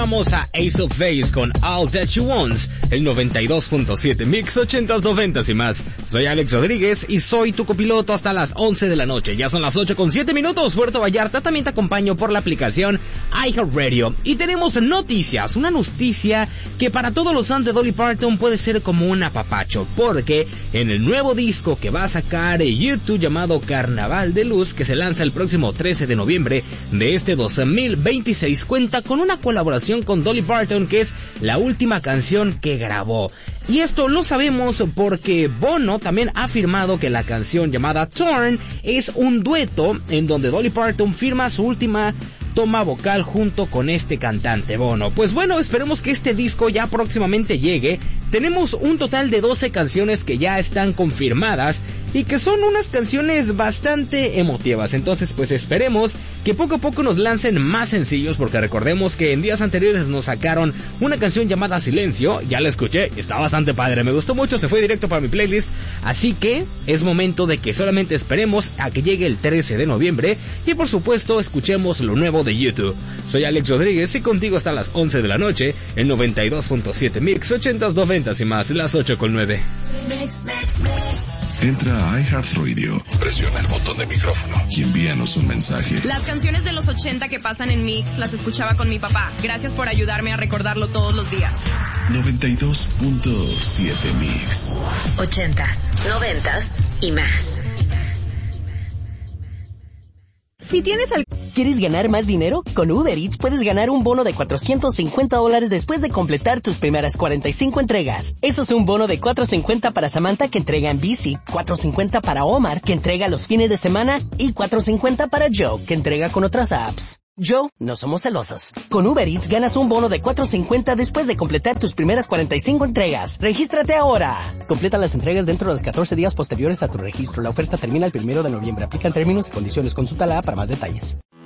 Vamos a Ace of Base con All That She Wants, el 92.7 Mix 80s, 90s y más. Soy Alex Rodríguez y soy tu copiloto hasta las 11 de la noche. Ya son las 8:07, Puerto Vallarta. También te acompaño por la aplicación iHeartRadio. Y tenemos noticias, una noticia que para todos los fans de Dolly Parton puede ser como un apapacho, porque en el nuevo disco que va a sacar YouTube llamado Carnaval de Luz, que se lanza el próximo 13 de noviembre de este 2026, cuenta con una colaboración con Dolly Parton, que es la última canción que grabó. Y esto lo sabemos porque Bono también ha afirmado que la canción llamada Torn es un dueto en donde Dolly Parton firma su última toma vocal junto con este cantante Bono. Pues bueno, esperemos que este disco ya próximamente llegue. Tenemos un total de 12 canciones que ya están confirmadas y que son unas canciones bastante emotivas. Entonces pues esperemos que poco a poco nos lancen más sencillos, porque recordemos que en días anteriores nos sacaron una canción llamada Silencio. Ya la escuché, está bastante padre, me gustó mucho, se fue directo para mi playlist. Así que es momento de que solamente esperemos a que llegue el 13 de noviembre y por supuesto escuchemos lo nuevo de YouTube. Soy Alex Rodríguez y contigo hasta las 11 de la noche en 92.7 Mix 80s, 90s y más, las 8:09. Entra a iHeartRadio, presiona el botón de micrófono y envíanos un mensaje. Las canciones de los 80 que pasan en Mix las escuchaba con mi papá. Gracias por ayudarme a recordarlo todos los días. 92.7 Mix. 80s, 90s y más. Si ¿Quieres ganar más dinero? Con Uber Eats puedes ganar un bono de $450 después de completar tus primeras 45 entregas. Eso es un bono de $450 para Samantha, que entrega en bici, $450 para Omar, que entrega los fines de semana, y $450 para Joe, que entrega con otras apps. Joe, no somos celosos. Con Uber Eats ganas un bono de $450 después de completar tus primeras 45 entregas. ¡Regístrate ahora! Completa las entregas dentro de los 14 días posteriores a tu registro. La oferta termina el 1 de noviembre. Aplican términos y condiciones. Consulta la app para más detalles.